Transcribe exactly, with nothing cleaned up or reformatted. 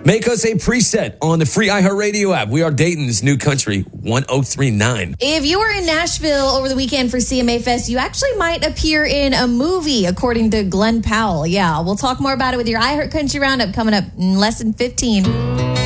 Make us a preset on the free iHeartRadio app. We are Dayton's new country, one oh three point nine. If you were in Nashville over the weekend for C M A Fest, you actually might appear in a movie, according to Glenn Powell. Yeah, we'll talk more about it with your iHeart Country Roundup coming up in less than fifteen.